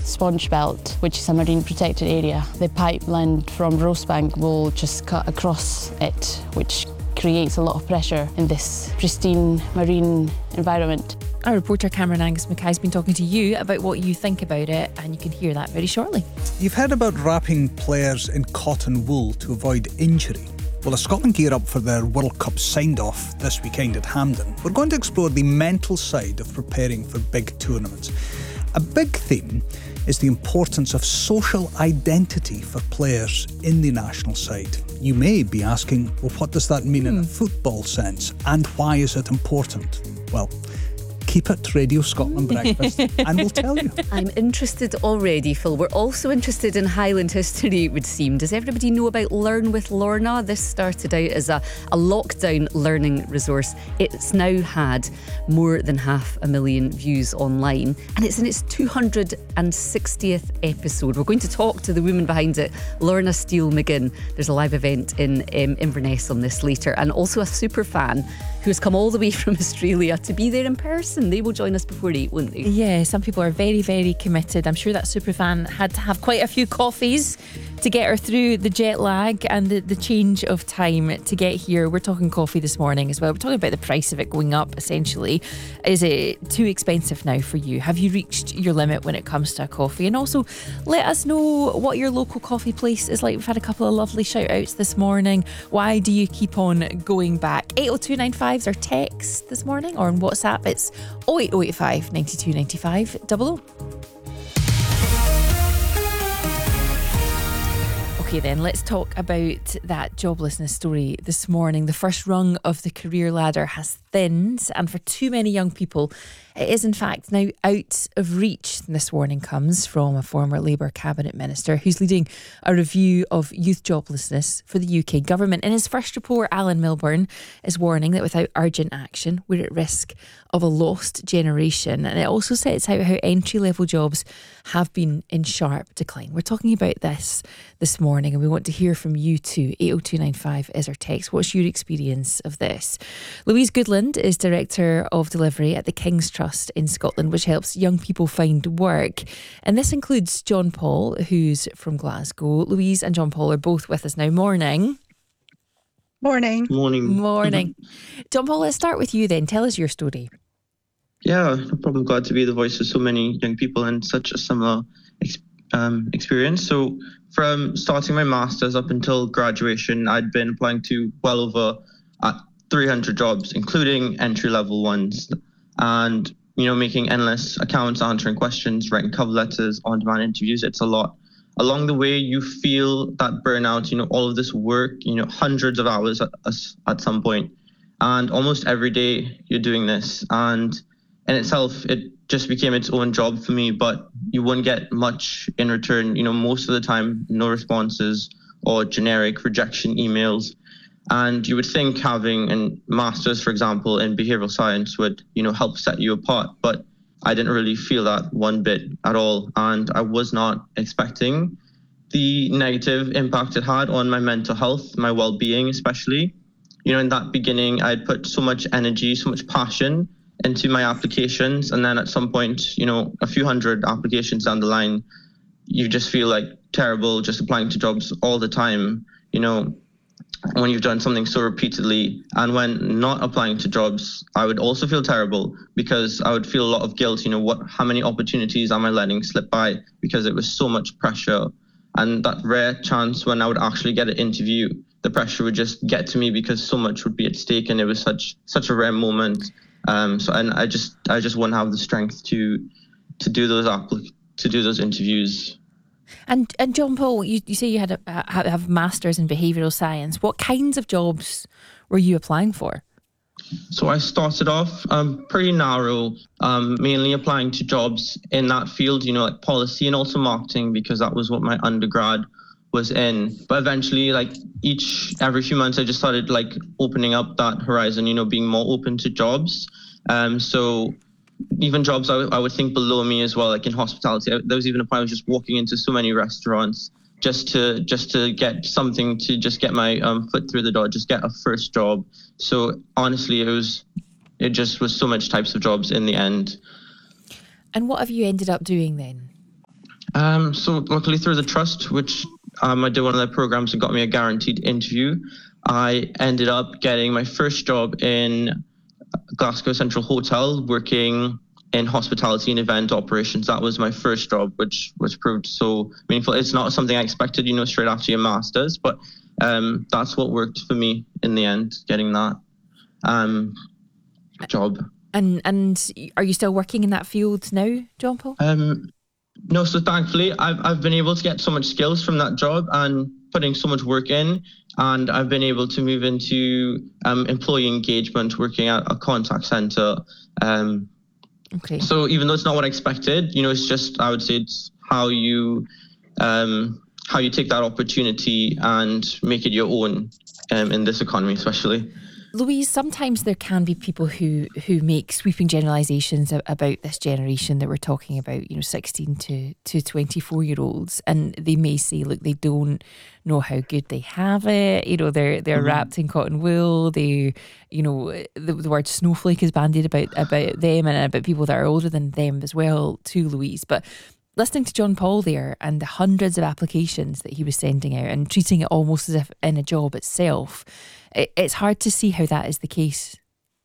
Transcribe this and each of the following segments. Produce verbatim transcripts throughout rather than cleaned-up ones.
sponge belt, which is a marine protected area. The pipeline from Rosebank will just cut across it, which creates a lot of pressure in this pristine marine environment. Our reporter Cameron Angus Mackay has been talking to you about what you think about it, and you can hear that very shortly. You've heard about wrapping players in cotton wool to avoid injury. Well, as Scotland gear up for their World Cup signed-off this weekend at Hampden, we're going to explore the mental side of preparing for big tournaments. A big theme is the importance of social identity for players in the national side. You may be asking, well, what does that mean mm. in a football sense, and why is it important? Well, keep it Radio Scotland Breakfast and we'll tell you. I'm interested already, Phil. We're also interested in Highland history, it would seem. Does everybody know about Learn with Lorna? This started out as a, a lockdown learning resource. It's now had more than half a million views online, and it's in its two hundred sixtieth episode. We're going to talk to the woman behind it, Lorna Steele McGinn. There's a live event in um, Inverness on this later, and also a super fan who has come all the way from Australia to be there in person. They will join us before eight, won't they? Yeah, some people are very, very committed. I'm sure that superfan had to have quite a few coffees to get her through the jet lag and the, the change of time to get here. We're talking coffee this morning as well. We're talking about the price of it going up, essentially. Is it too expensive now for you? Have you reached your limit when it comes to a coffee? And also, let us know what your local coffee place is like. We've had a couple of lovely shout outs this morning. Why do you keep on going back? eight oh two nine five is our text this morning, or on WhatsApp it's oh eight oh eight five, nine two nine five, double oh. Okay then, let's talk about that joblessness story this morning. The first rung of the career ladder has thinned, and for too many young people, it is in fact now out of reach. This warning comes from a former Labour Cabinet Minister who's leading a review of youth joblessness for the U K government. In his first report, Alan Milburn is warning that without urgent action, we're at risk of a lost generation. And it also sets out how entry-level jobs have been in sharp decline. We're talking about this this morning, and we want to hear from you too. eight oh two nine five is our text. What's your experience of this? Louise Goodland is Director of Delivery at the King's Trust in Scotland, which helps young people find work. And this includes John Paul, who's from Glasgow. Louise and John Paul are both with us now. Morning. Morning. Morning. Morning. John Paul, let's start with you then. Tell us your story. Yeah, no problem. Glad to be the voice of so many young people in such a similar ex- um, experience. So from starting my master's up until graduation, I'd been applying to well over uh, three hundred jobs, including entry-level ones, and, you know, making endless accounts, answering questions, writing cover letters, on-demand interviews. It's a lot. Along the way, you feel that burnout, you know, all of this work, you know, hundreds of hours at, at some point. And almost every day you're doing this. And in itself, it just became its own job for me, but you wouldn't get much in return. You know, most of the time, no responses or generic rejection emails. And you would think having a master's, for example, in behavioral science would, you know, help set you apart. But I didn't really feel that one bit at all. And I was not expecting the negative impact it had on my mental health, my well-being especially. You know, in that beginning, I'd put so much energy, so much passion into my applications. And then at some point, you know, a few hundred applications down the line, you just feel like terrible just applying to jobs all the time, you know, when you've done something so repeatedly. And when not applying to jobs, I would also feel terrible because I would feel a lot of guilt. You know, what, how many opportunities am I letting slip by because it was so much pressure? And that rare chance when I would actually get an interview, the pressure would just get to me because so much would be at stake, and it was such such a rare moment. Um, so and I just I just wouldn't have the strength to to do those applic- to do those interviews. And and John Paul, you, you say you had a have masters in behavioural science. What kinds of jobs were you applying for? So I started off um, pretty narrow, um, mainly applying to jobs in that field, you know, like policy and also marketing, because that was what my undergrad was in. But eventually, like each every few months, I just started like opening up that horizon, you know, being more open to jobs. Um, so. Even jobs I, w- I would think below me as well, like in hospitality. I, there was even a point I was just walking into so many restaurants just to just to get something to just get my um, foot through the door, just get a first job. So honestly, it was it just was so much types of jobs in the end. And what have you ended up doing then? Um, so luckily through the trust, which um, I did one of their programs and got me a guaranteed interview, I ended up getting my first job in Glasgow Central Hotel, working in hospitality and event operations. That was my first job, which which proved so meaningful. It's not something I expected, you know, straight after your master's, but um, that's what worked for me in the end, getting that um, job. And and are you still working in that field now, John Paul? Um, no, so thankfully I've I've been able to get so much skills from that job and putting so much work in, and I've been able to move into um, employee engagement, working at a contact center. Um, okay. So even though it's not what I expected, you know, it's just, I would say it's how you um, how you take that opportunity and make it your own um, in this economy, especially. Louise, sometimes there can be people who who make sweeping generalisations about this generation that we're talking about, you know, sixteen to, to twenty-four year olds, and they may say, look, they don't know how good they have it, you know, they're they're mm-hmm. wrapped in cotton wool, they, you know, the, the word snowflake is bandied about about them and about people that are older than them as well too, Louise. But listening to John Paul there and the hundreds of applications that he was sending out and treating it almost as if in a job itself, it, it's hard to see how that is the case.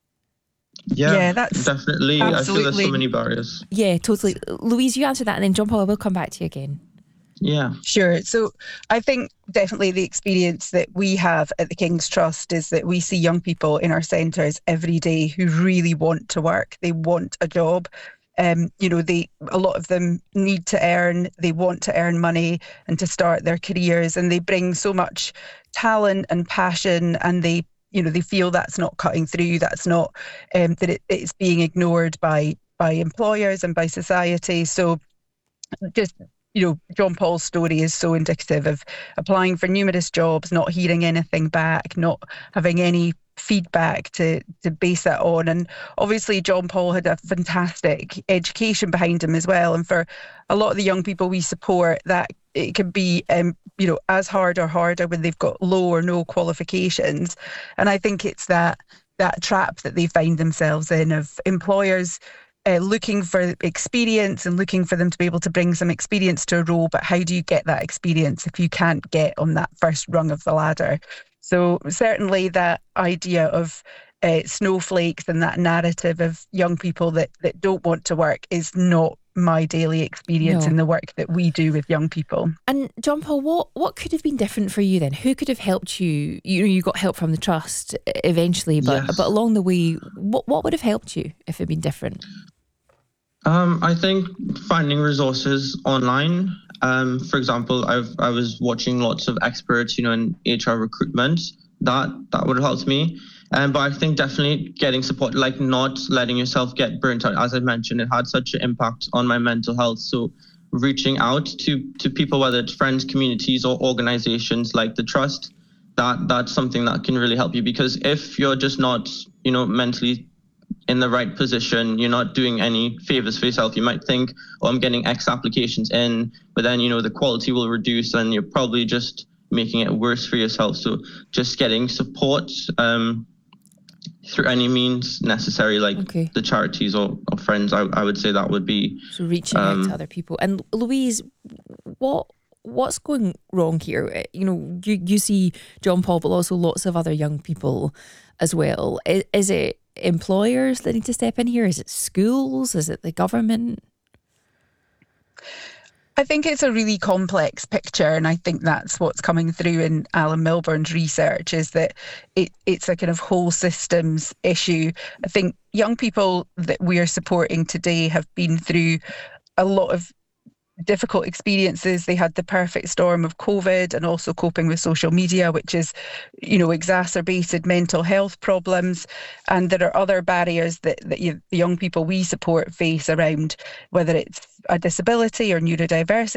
Yeah, yeah that's definitely. absolutely. I feel there's so many barriers. Yeah, totally. Louise, you answer that, and then John Paul, I will come back to you again. Yeah. Sure. So I think definitely the experience that we have at the King's Trust is that we see young people in our centres every day who really want to work. They want a job. Um, you know, they a lot of them need to earn, they want to earn money and to start their careers, and they bring so much talent and passion, and they, you know, they feel that's not cutting through, that's not, um, that it, it's being ignored by by employers and by society. So just, you know, John Paul's story is so indicative of applying for numerous jobs, not hearing anything back, not having any feedback to to base that on. And obviously John Paul had a fantastic education behind him as well, and for a lot of the young people we support, that it can be um you know as hard or harder when they've got low or no qualifications. And I think it's that that trap that they find themselves in of employers Uh, looking for experience and looking for them to be able to bring some experience to a role, but how do you get that experience if you can't get on that first rung of the ladder? So certainly that idea of uh, snowflakes and that narrative of young people that, that don't want to work is not my daily experience no. in the work that we do with young people. And John Paul, what, what could have been different for you then? Who could have helped you? You know, you got help from the trust eventually, but yes. but along the way, what what would have helped you if it had been different? Um, I think finding resources online. Um, for example, I've I was watching lots of experts, you know, in H R recruitment. That that would have helped me. Um, but I think definitely getting support, like not letting yourself get burnt out. As I mentioned, it had such an impact on my mental health. So reaching out to to people, whether it's friends, communities, or organizations like the trust, that that's something that can really help you. Because if you're just not, you know, mentally in the right position, you're not doing any favors for yourself. You might think, oh, I'm getting X applications in, but then, you know, the quality will reduce and you're probably just making it worse for yourself. So just getting support um, through any means necessary, like okay. the charities or, or friends, I, I would say that would be. So reaching um, out to other people. And Louise, what what's going wrong here? You know, you, you see John Paul, but also lots of other young people as well. Is, is it employers that need to step in here? Is it schools? Is it the government? I think it's a really complex picture, and I think that's what's coming through in Alan Milburn's research, is that it, it's a kind of whole systems issue. I think young people that we are supporting today have been through a lot of difficult experiences. They had the perfect storm of COVID and also coping with social media, which is, you know, exacerbated mental health problems. And there are other barriers that, that you, the young people we support face around, whether it's a disability or neurodiversity